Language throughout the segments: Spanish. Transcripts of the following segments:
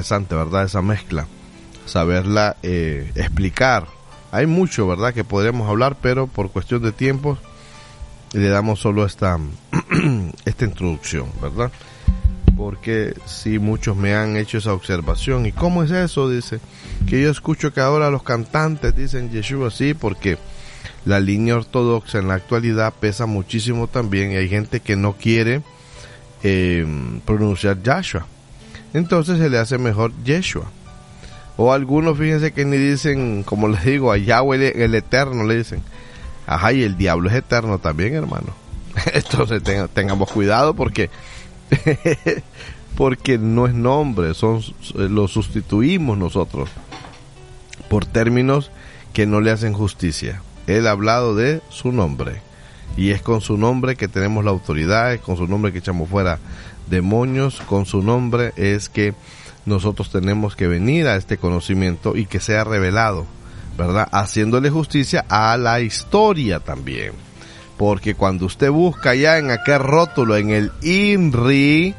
interesante, ¿verdad? Esa mezcla, saberla explicar. Hay mucho, ¿verdad?, que podríamos hablar, pero por cuestión de tiempo le damos solo esta introducción, ¿verdad? Porque sí, muchos me han hecho esa observación. ¿Y cómo es eso? Dice, que yo escucho que ahora los cantantes dicen Yeshua. Sí, porque la línea ortodoxa en la actualidad pesa muchísimo también, y hay gente que no quiere pronunciar Yahshua, entonces se le hace mejor Yeshua. O algunos, fíjense, que ni dicen, como les digo, a Yahweh el Eterno le dicen. Ajá, y el diablo es eterno también, hermano. Entonces tengamos cuidado, porque porque no es nombre, lo sustituimos nosotros por términos que no le hacen justicia. Él ha hablado de su nombre, y es con su nombre que tenemos la autoridad, es con su nombre que echamos fuera demonios, con su nombre es que nosotros tenemos que venir a este conocimiento y que sea revelado, ¿verdad? Haciéndole justicia a la historia también. Porque cuando usted busca ya en aquel rótulo, en el INRI,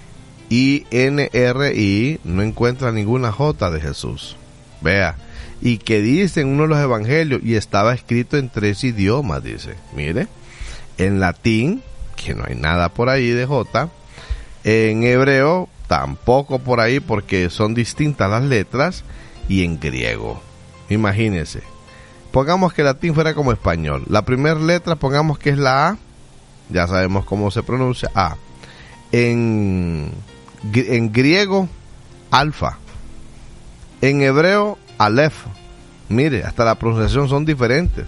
INRI, no encuentra ninguna J de Jesús. Vea. Y que dice en uno de los evangelios, y estaba escrito en 3 idiomas, dice. Mire. En latín, que no hay nada por ahí de J. En hebreo, tampoco por ahí, porque son distintas las letras. Y en griego. Imagínense. Pongamos que latín fuera como español. La primera letra, pongamos que es la A. Ya sabemos cómo se pronuncia. A. En griego, alfa. En hebreo, alef. Mire, hasta la pronunciación son diferentes.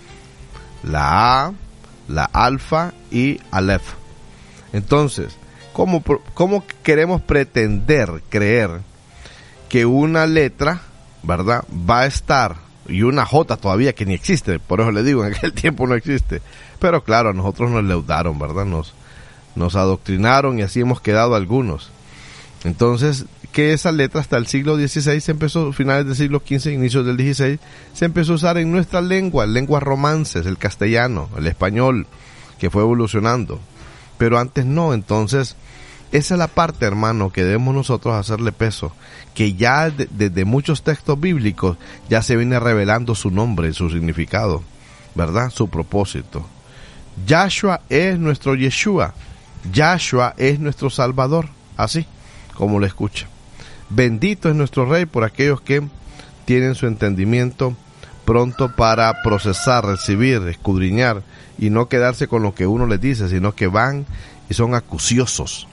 La A, la alfa y alef. Entonces, ¿cómo queremos pretender creer que una letra, ¿verdad?, va a estar, y una J todavía que ni existe? Por eso le digo, en aquel tiempo no existe. Pero claro, a nosotros nos leudaron, ¿verdad? Nos adoctrinaron, y así hemos quedado algunos. Entonces, que esa letra hasta el siglo XVI se empezó, finales del siglo XV, inicios del XVI, se empezó a usar en nuestra lengua, lenguas romances, el castellano, el español, que fue evolucionando. Pero antes no. Entonces, esa es la parte, hermano, que debemos nosotros hacerle peso, que ya desde muchos textos bíblicos ya se viene revelando su nombre, su significado, ¿verdad? Su propósito. Yahshua es nuestro Yeshua. Yahshua es nuestro Salvador, así como lo escucha. Bendito es nuestro Rey por aquellos que tienen su entendimiento pronto para procesar, recibir, escudriñar, y no quedarse con lo que uno les dice, sino que van y son acuciosos.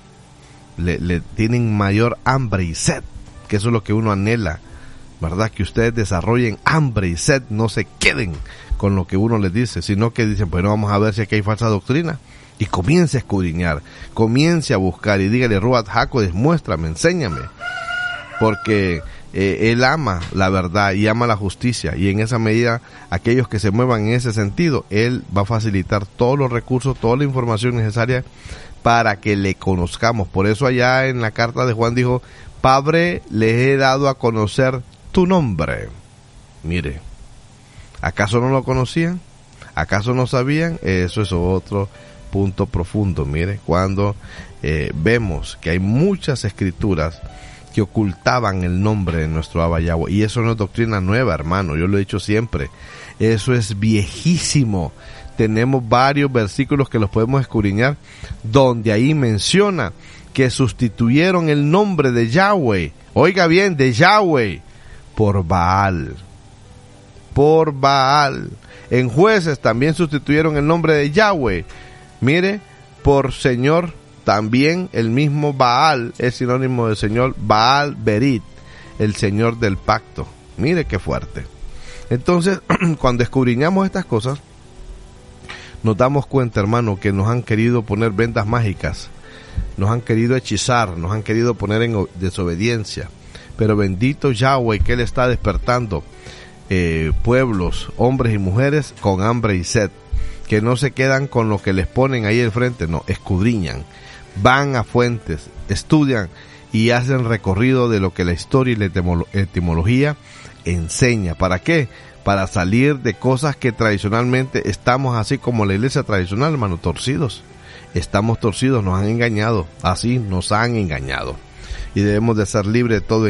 Le tienen mayor hambre y sed, que eso es lo que uno anhela, ¿verdad? Que ustedes desarrollen hambre y sed, no se queden con lo que uno les dice, sino que dicen, pues no, vamos a ver si aquí hay falsa doctrina. Y comience a escudriñar, comience a buscar y dígale, Ruach HaKodesh, muéstrame, enséñame. Porque Él ama la verdad y ama la justicia, y en esa medida, aquellos que se muevan en ese sentido, Él va a facilitar todos los recursos, toda la información necesaria para que le conozcamos. Por eso allá en la carta de Juan dijo, Padre, les he dado a conocer tu nombre. Mire, ¿acaso no lo conocían? ¿Acaso no sabían? Eso es otro punto profundo. Mire, cuando vemos que hay muchas escrituras que ocultaban el nombre de nuestro Abba Yahweh, y eso no es doctrina nueva, hermano, yo lo he dicho siempre, eso es viejísimo. Tenemos varios versículos que los podemos escudriñar, donde ahí menciona que sustituyeron el nombre de Yahweh, oiga bien, de Yahweh, por Baal. Por Baal. En Jueces también sustituyeron el nombre de Yahweh, mire, por Señor. También el mismo Baal es sinónimo de Señor, Baal Berit, el Señor del pacto. Mire qué fuerte. Entonces, cuando escudriñamos estas cosas, nos damos cuenta, hermano, que nos han querido poner vendas mágicas, nos han querido hechizar, nos han querido poner en desobediencia. Pero bendito Yahweh, que Él está despertando pueblos, hombres y mujeres con hambre y sed, que no se quedan con lo que les ponen ahí al frente, no, escudriñan, van a fuentes, estudian y hacen recorrido de lo que la historia y la etimología enseña. ¿Para qué? Para salir de cosas que tradicionalmente estamos, así como la iglesia tradicional, hermano, torcidos. Estamos torcidos, nos han engañado, así nos han engañado. Y debemos de ser libres de todo